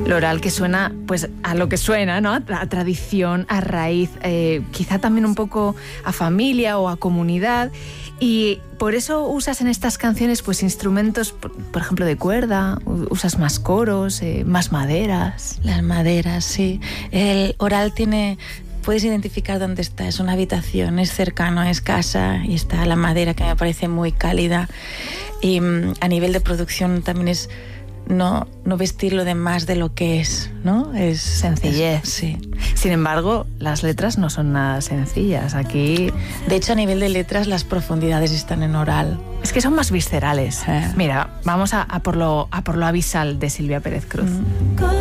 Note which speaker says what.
Speaker 1: Lo oral que suena pues a lo que suena, ¿no? A tradición, a raíz, quizá también un poco a familia o a comunidad. Y por eso usas en estas canciones pues instrumentos, por ejemplo, de cuerda, usas más coros, más maderas.
Speaker 2: Las maderas, sí. El oral tiene... Puedes identificar dónde está, es una habitación, es cercano, es casa, y está la madera, que me parece muy cálida. Y a nivel de producción también es no vestirlo de más de lo que es, ¿no? Es
Speaker 1: sencillez.
Speaker 2: Sí.
Speaker 1: Sin embargo, las letras no son nada sencillas. Aquí...
Speaker 2: De hecho, a nivel de letras, las profundidades están en oral.
Speaker 1: Es que son más viscerales. Mira, vamos a por lo abisal de Silvia Pérez Cruz.